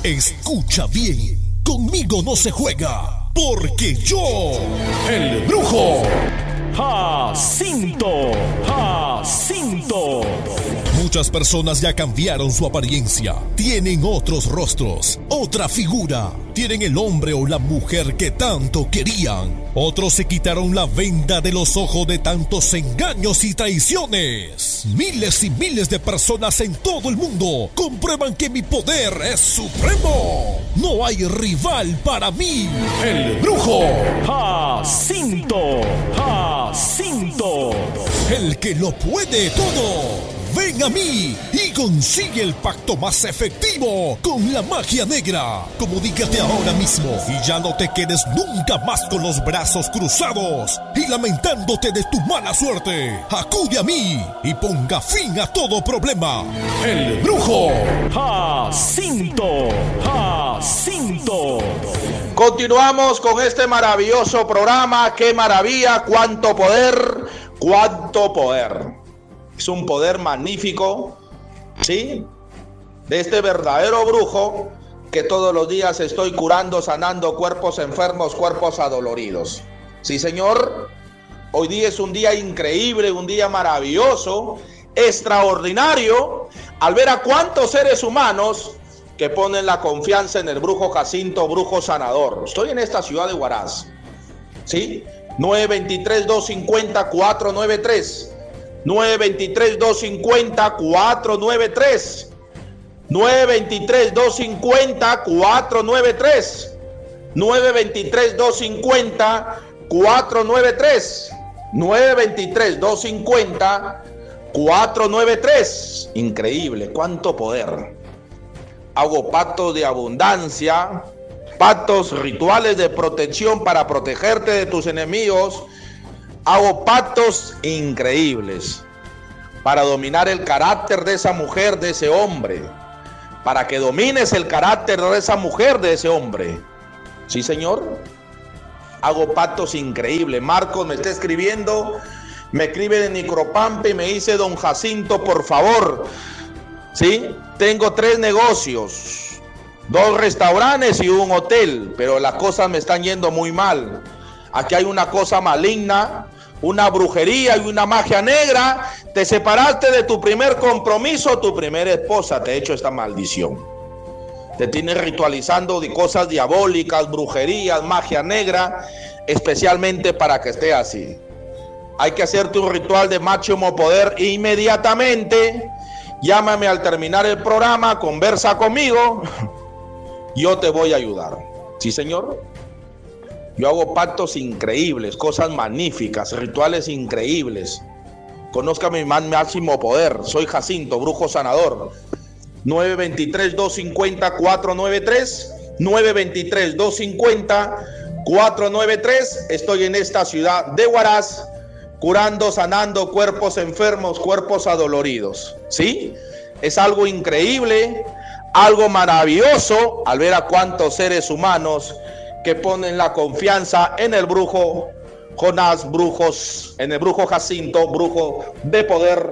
Escucha bien, conmigo no se juega, porque yo, el brujo Jacinto. Muchas personas ya cambiaron su apariencia, tienen otros rostros, otra figura, tienen el hombre o la mujer que tanto querían. Otros se quitaron la venda de los ojos de tantos engaños y traiciones. Miles y miles de personas en todo el mundo comprueban que mi poder es supremo. No hay rival para mí, el brujo Jacinto. El que lo puede todo. Ven a mí y consigue el pacto más efectivo con la magia negra. Comunícate ahora mismo y ya no te quedes nunca más con los brazos cruzados y lamentándote de tu mala suerte. Acude a mí y ponga fin a todo problema. El brujo Jacinto. Continuamos con este maravilloso programa. ¡Qué maravilla! ¡Cuánto poder! ¡Cuánto poder! Es un poder magnífico, ¿sí? De este verdadero brujo que todos los días estoy curando, sanando cuerpos enfermos, cuerpos adoloridos. Sí, señor. Hoy día es un día increíble, un día maravilloso, extraordinario, al ver a cuántos seres humanos que ponen la confianza en el brujo Jacinto, brujo sanador. Estoy en esta ciudad de Huaraz, ¿sí? 923-250-493. 923-250-493. 923-250-493. 923-250-493. 923-250-493. Increíble, cuánto poder. Hago pactos de abundancia, pactos rituales de protección para protegerte de tus enemigos. Hago pactos increíbles para dominar el carácter de esa mujer, de ese hombre. Para que domines el carácter de esa mujer, de ese hombre. ¿Sí, señor? Hago pactos increíbles. Marcos me está escribiendo, me escribe de Nicropampa y me dice: don Jacinto, por favor, ¿sí? Tengo 3 negocios, 2 restaurantes y un hotel, pero las cosas me están yendo muy mal. Aquí hay una cosa maligna, una brujería y una magia negra. Te separaste de tu primer compromiso, tu primera esposa te ha hecho esta maldición. Te tienes ritualizando de cosas diabólicas, brujerías, magia negra, especialmente para que esté así. Hay que hacerte un ritual de máximo poder inmediatamente. Llámame al terminar el programa, conversa conmigo, yo te voy a ayudar. ¿Sí, señor? Yo hago pactos increíbles, cosas magníficas, rituales increíbles. Conozca mi máximo poder. Soy Jacinto, brujo sanador. 923-250-493. 923-250-493. Estoy en esta ciudad de Huaraz, curando, sanando cuerpos enfermos, cuerpos adoloridos. ¿Sí? Es algo increíble, algo maravilloso al ver a cuántos seres humanos que ponen la confianza en el brujo Jonás, en el brujo Jacinto, brujo de poder,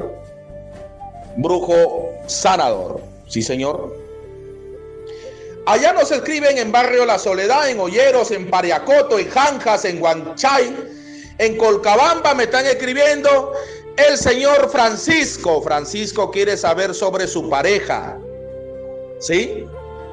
brujo sanador. Sí, señor. Allá nos escriben en Barrio La Soledad, en Olleros, en Pariacoto, en Janjas, en Huanchay, en Colcabamba me están escribiendo el señor Francisco. Francisco quiere saber sobre su pareja. ¿Sí?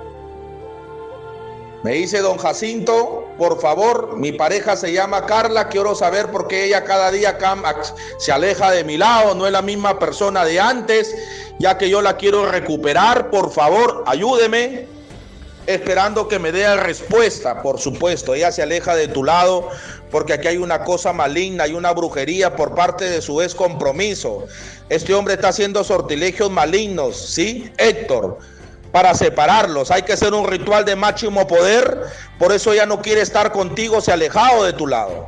Me dice: don Jacinto, por favor, mi pareja se llama Carla, quiero saber por qué ella cada día se aleja de mi lado, no es la misma persona de antes, ya que yo la quiero recuperar, por favor, ayúdeme. Esperando que me dé respuesta. Por supuesto, ella se aleja de tu lado porque aquí hay una cosa maligna, hay una brujería por parte de su ex compromiso. Este hombre está haciendo sortilegios malignos, ¿sí, Héctor? Para separarlos hay que hacer un ritual de máximo poder. Por eso ella no quiere estar contigo, se ha alejado de tu lado.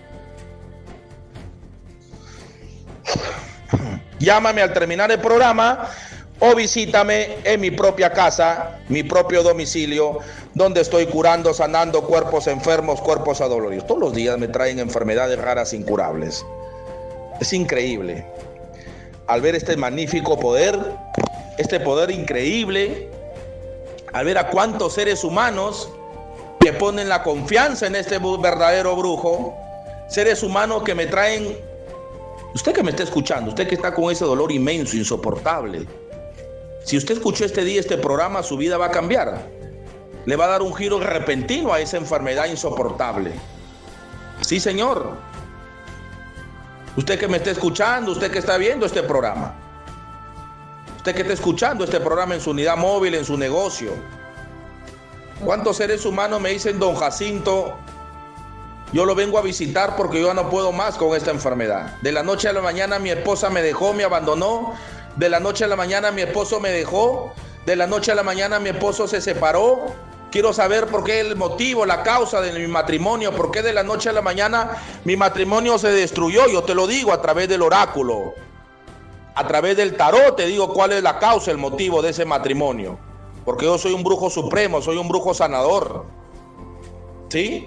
Llámame al terminar el programa o visítame en mi propia casa, mi propio domicilio, donde estoy curando, sanando cuerpos enfermos, cuerpos adoloridos. Todos los días me traen enfermedades raras incurables. Es increíble. Al ver este magnífico poder, este poder increíble, A ver a cuántos seres humanos que ponen la confianza en este verdadero brujo, seres humanos que me traen, usted que me está escuchando, usted que está con ese dolor inmenso, insoportable, si usted escuchó este día este programa, su vida va a cambiar, le va a dar un giro repentino a esa enfermedad insoportable. Sí, señor. Usted que me está escuchando, usted que está viendo este programa, usted que está escuchando este programa en su unidad móvil, en su negocio. ¿Cuántos seres humanos me dicen, don Jacinto, yo lo vengo a visitar porque yo no puedo más con esta enfermedad? De la noche a la mañana mi esposa me dejó, me abandonó. De la noche a la mañana mi esposo me dejó. De la noche a la mañana mi esposo se separó. Quiero saber por qué el motivo, la causa de mi matrimonio, por qué de la noche a la mañana mi matrimonio se destruyó. Yo te lo digo a través del oráculo, a través del tarot te digo cuál es la causa, el motivo de ese matrimonio. Porque yo soy un brujo supremo, soy un brujo sanador. ¿Sí?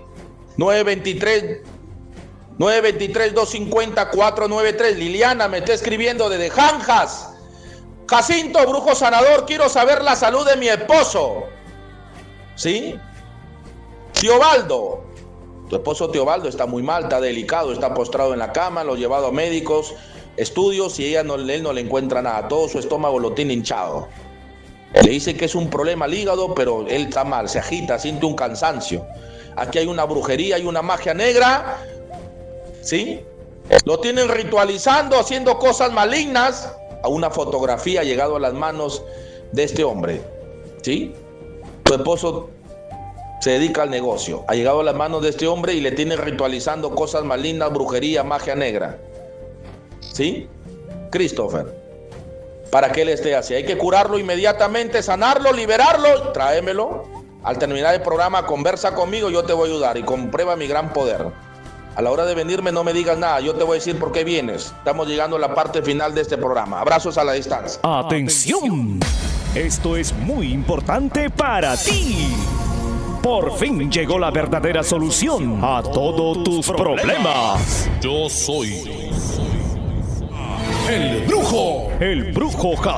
923-250-493. Liliana me está escribiendo desde Janjas. Jacinto, brujo sanador, quiero saber la salud de mi esposo. ¿Sí? Teobaldo, tu esposo Teobaldo está muy mal, está delicado, está postrado en la cama, lo he llevado a médicos, estudios y él no le encuentra nada, todo su estómago lo tiene hinchado. Le dice que es un problema al hígado, pero él está mal, se agita, siente un cansancio. Aquí hay una brujería, hay una magia negra, ¿sí? Lo tienen ritualizando, haciendo cosas malignas. A una fotografía ha llegado a las manos de este hombre, ¿sí? Tu esposo se dedica al negocio, ha llegado a las manos de este hombre y le tiene ritualizando cosas malignas, brujería, magia negra, ¿sí? Christopher, para que él esté así, hay que curarlo inmediatamente, sanarlo, liberarlo, tráemelo. Al terminar el programa, conversa conmigo, yo te voy a ayudar y comprueba mi gran poder. A la hora de venirme no me digas nada, yo te voy a decir por qué vienes. Estamos llegando a la parte final de este programa. Abrazos a la distancia. ¡Atención! Esto es muy importante para ti. Por fin llegó la verdadera solución a todos tus problemas. Yo soy el brujo. El brujo